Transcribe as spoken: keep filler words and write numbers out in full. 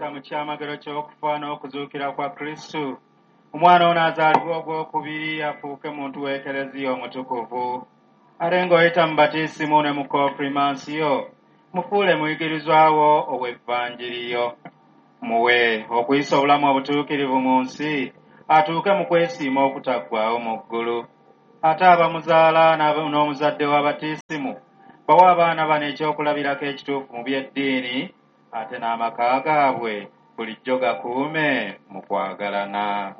okuyita mu kyamagero ky'okufa n'okuzuukira kwa Kristo, omwana ono azaalibwa ogwokubiri afuuke muntu w'ekereziya omutukuvu, ate ng'oyita mu batiisimu ne mu konfirmansiyo mufuule muyigirizwa wo ow'evvanjiriyo. Muwe okuyisa obulamu obutuukirivu mu nsi, atuuke mu kwesiima okutaggwaawo mu ggulu. Ate abamuzaala n'omuzadde w'abatiisimu bawe abaana bano ekyokulabirako ekituufu mu by'eddiini, ate n'amaka gaabwe bulijjo gakuume mu kwagalana.